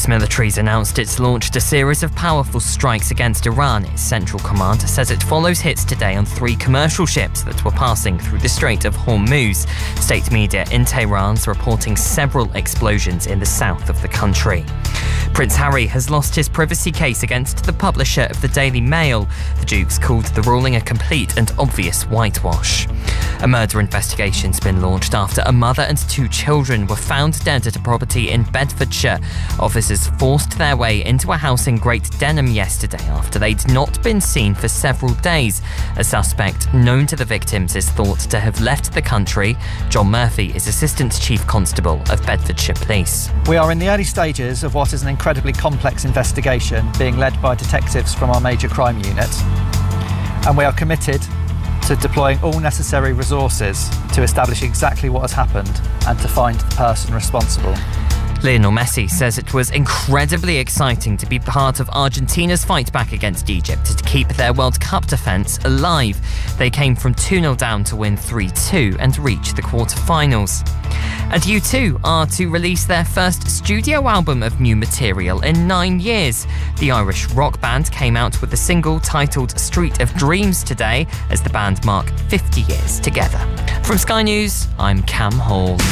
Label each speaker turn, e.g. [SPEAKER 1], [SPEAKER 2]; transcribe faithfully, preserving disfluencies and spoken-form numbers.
[SPEAKER 1] U S military's announced it's launched a series of powerful strikes against Iran. Its Central Command says it follows hits today on three commercial ships that were passing through the Strait of Hormuz. State media in Tehran's reporting several explosions in the south of the country. Prince Harry has lost his privacy case against the publisher of the Daily Mail. The Duke's called the ruling a complete and obvious whitewash. A murder investigation's been launched after a mother and two children were found dead at a property in Bedfordshire. Officers forced their way into a house in Great Denham yesterday after they'd not been seen for several days. A suspect known to the victims is thought to have left the country. John Murphy is Assistant Chief Constable of Bedfordshire Police.
[SPEAKER 2] We are in the early stages of what is an incredibly complex investigation being led by detectives from our major crime unit, and we are committed to deploying all necessary resources to establish exactly what has happened and to find the person responsible.
[SPEAKER 1] Lionel Messi says it was incredibly exciting to be part of Argentina's fight back against Egypt to keep their World Cup defence alive. They came from two nil down to win three two and reach the quarter-finals. And U two are to release their first studio album of new material in nine years. The Irish rock band came out with a single titled Street of Dreams today as the band mark fifty years together. From Sky News, I'm Cam Hall.